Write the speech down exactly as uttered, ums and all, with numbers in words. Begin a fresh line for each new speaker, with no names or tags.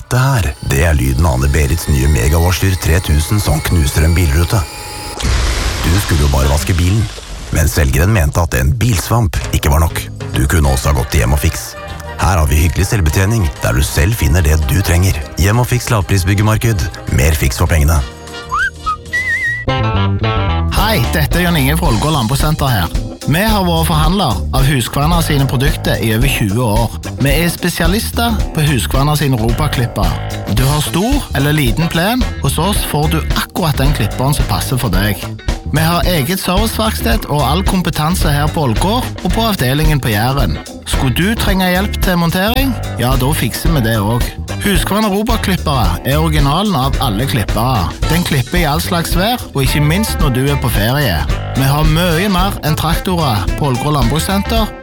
Dette her, det er lyden av Anne-Berits nye Megawarshyr tre tusen som knuser en bilrute. Du skulle jo bare vaske bilen, men selgeren mente at en bilsvamp ikke var nok. Du kunne også ha gått til Hjem og Fiks. Her har vi hyggelig selvbetjening, der du selv finner det du trenger. Hjem og Fiks lavprisbyggemarked. Mer fiks for pengene.
Hei, dette er Jan Inge fra Ålgård Landbrukssenter her. Vi har vært forhandler av Husqvarna sine produkter i over tjue år. Vi er spesialister på Husqvarna sine Ropa-klipper. Du har stor eller liten plen, hos oss får du akkurat den klipperen som passer for deg. Vi har eget serviceverksted og all kompetanse her på Ålgård og på avdelingen på Jæren. Skulle du trenge hjelp til montering? Ja, da fikser vi det også. Husqvarna Ropa-klippere er originalen av alle klippere. Den klipper i all slags vær, og ikke minst når du er på ferie. Vi har mye mer enn traktorer på Ålgård Landbrukssenter,